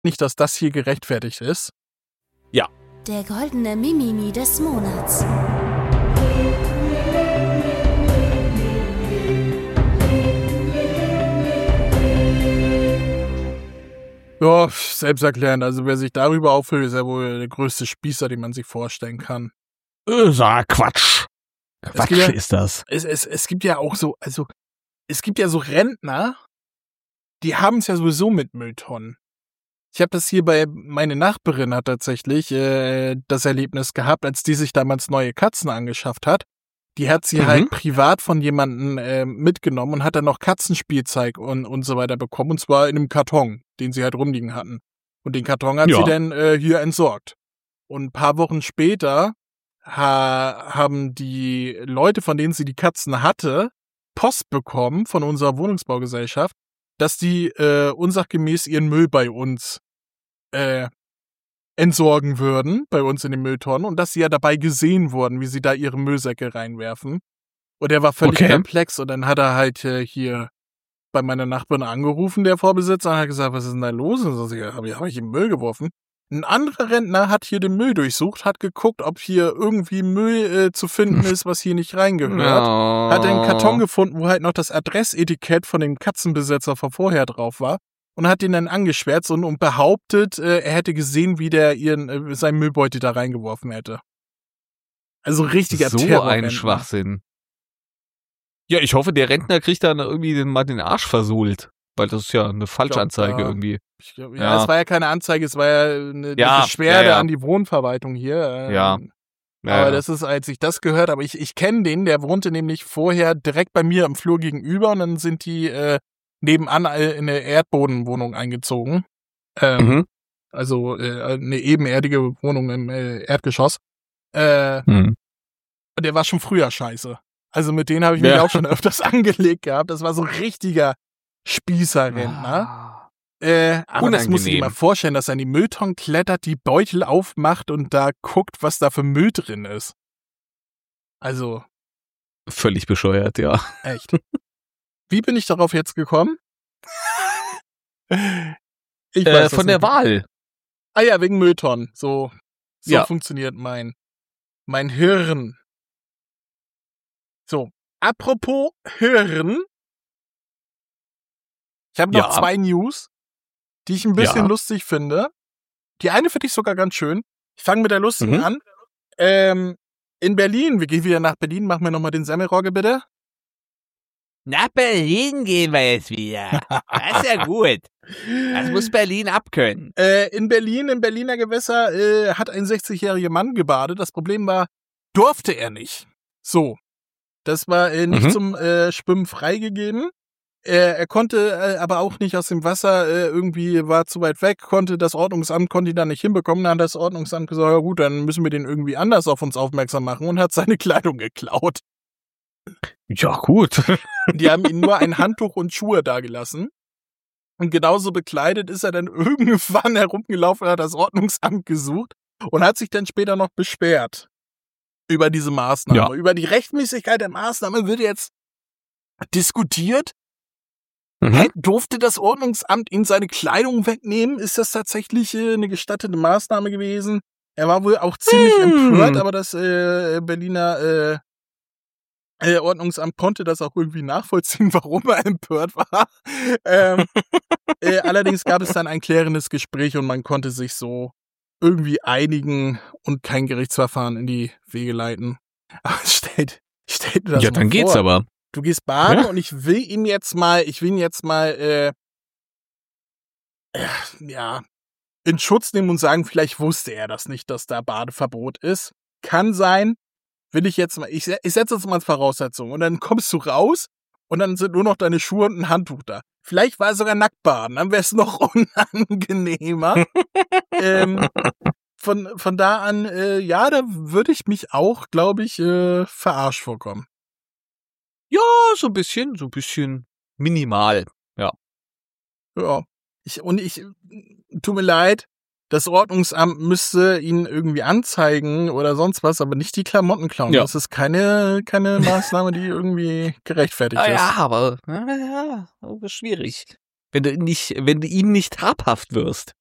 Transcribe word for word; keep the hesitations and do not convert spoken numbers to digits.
nicht, dass das hier gerechtfertigt ist. Ja. Der goldene Mimimi des Monats. Ja, selbsterklärend. Also wer sich darüber auffühlt, ist ja wohl der größte Spießer, den man sich vorstellen kann. Äh, sag Quatsch. Quatsch ja, ist das. Es, es, es gibt ja auch so, also es gibt ja so Rentner, die haben es ja sowieso mit Mülltonnen. Ich habe das hier bei, meine Nachbarin hat tatsächlich äh, das Erlebnis gehabt, als die sich damals neue Katzen angeschafft hat. Die hat sie mhm. halt privat von jemandem äh, mitgenommen und hat dann noch Katzenspielzeug und, und so weiter bekommen. Und zwar in einem Karton, den sie halt rumliegen hatten. Und den Karton hat ja. sie dann äh, hier entsorgt. Und ein paar Wochen später ha- haben die Leute, von denen sie die Katzen hatte, Post bekommen von unserer Wohnungsbaugesellschaft, dass die äh, unsachgemäß ihren Müll bei uns äh, entsorgen würden, bei uns in den Mülltonnen, und dass sie ja dabei gesehen wurden, wie sie da ihre Müllsäcke reinwerfen. Und er war völlig okay. perplex, und dann hat er halt äh, hier bei meiner Nachbarin angerufen, der Vorbesitzer, und hat gesagt, was ist denn da los? Und so, ja, habe ich, hab ich im Müll geworfen. Ein anderer Rentner hat hier den Müll durchsucht, hat geguckt, ob hier irgendwie Müll äh, zu finden ist, was hier nicht reingehört. Oh. Hat einen Karton gefunden, wo halt noch das Adressetikett von dem Katzenbesitzer von vorher drauf war. Und hat den dann angeschwärzt und, und behauptet, äh, er hätte gesehen, wie der ihren äh, seinen Müllbeutel da reingeworfen hätte. Also richtiger so Terror. So ein Schwachsinn. Ja, ich hoffe, der Rentner kriegt dann irgendwie den, mal den Arsch versohlt. Weil das ist ja eine Falschanzeige glaub, irgendwie. Ich glaub, ja, ja, es war ja keine Anzeige, es war ja eine, ja, eine Beschwerde ja, ja. an die Wohnverwaltung hier. Ähm, ja. ja. Aber ja. das ist, als ich das gehört habe, ich, ich kenne den, der wohnte nämlich vorher direkt bei mir im Flur gegenüber, und dann sind die äh, nebenan in eine Erdbodenwohnung eingezogen. Ähm, mhm. Also äh, eine ebenerdige Wohnung im äh, Erdgeschoss. Äh, mhm. Der war schon früher scheiße. Also mit denen habe ich mich ja. auch schon öfters angelegt gehabt. Das war so ein richtiger Spießerrentner. Ah. Äh, aber das musst du dir mal vorstellen, dass er in die Mülltonnen klettert, die Beutel aufmacht und da guckt, was da für Müll drin ist. Also. Völlig bescheuert, ja. Echt. Wie bin ich darauf jetzt gekommen? ich weiß äh, von der Wahl. Ah ja, wegen Mülltonnen. So, so ja. funktioniert mein, mein Hirn. So, apropos Hirn. Ich habe noch ja. zwei News, die ich ein bisschen ja. lustig finde. Die eine finde ich sogar ganz schön. Ich fange mit der lustigen mhm. an. Ähm, in Berlin, wir gehen wieder nach Berlin, machen wir nochmal den Semmelrogge bitte. Nach Berlin gehen wir jetzt wieder. Das ist ja gut. Das muss Berlin abkönnen. Äh, in Berlin, im Berliner Gewässer, äh, hat ein sechzigjähriger Mann gebadet. Das Problem war, durfte er nicht. So. Das war äh, nicht mhm. zum äh, Schwimmen freigegeben. Äh, er konnte äh, aber auch nicht aus dem Wasser, äh, irgendwie war zu weit weg, konnte das Ordnungsamt, konnte ihn dann nicht hinbekommen. Dann hat das Ordnungsamt gesagt, ja gut, dann müssen wir den irgendwie anders auf uns aufmerksam machen, und hat seine Kleidung geklaut. Ja, gut. Die haben ihm nur ein Handtuch und Schuhe dagelassen. Und genauso bekleidet ist er dann irgendwann herumgelaufen und hat das Ordnungsamt gesucht und hat sich dann später noch beschwert über diese Maßnahme. Ja. Über die Rechtmäßigkeit der Maßnahme wird jetzt diskutiert. Mhm. Hey, durfte das Ordnungsamt ihm seine Kleidung wegnehmen? Ist das tatsächlich äh, eine gestattete Maßnahme gewesen? Er war wohl auch ziemlich hm. empört, aber das äh, Berliner äh, äh, Ordnungsamt konnte das auch irgendwie nachvollziehen, warum er empört war. ähm, äh, allerdings gab es dann ein klärendes Gespräch und man konnte sich so irgendwie einigen und kein Gerichtsverfahren in die Wege leiten. Aber stellt, stellt dir das ja, mal dann vor. Geht's aber. Du gehst baden ja? und ich will ihm jetzt mal, ich will ihn jetzt mal, äh, äh, ja, in Schutz nehmen und sagen, vielleicht wusste er das nicht, dass da Badeverbot ist. Kann sein. Will ich jetzt mal, ich, ich setze das mal als Voraussetzung. Und dann kommst du raus und dann sind nur noch deine Schuhe und ein Handtuch da. Vielleicht war es sogar Nacktbaden, dann wäre es noch unangenehmer. ähm, von, von da an, äh, ja, da würde ich mich auch, glaube ich, äh, verarscht vorkommen. Ja, so ein bisschen, so ein bisschen minimal, ja. Ja, ich, und ich, tut mir leid, das Ordnungsamt müsste ihn irgendwie anzeigen oder sonst was, aber nicht die Klamotten klauen. Ja. Das ist keine, keine Maßnahme, die irgendwie gerechtfertigt ah, ist. Ja, aber, ja, aber schwierig. Wenn du nicht, wenn du ihm nicht habhaft wirst.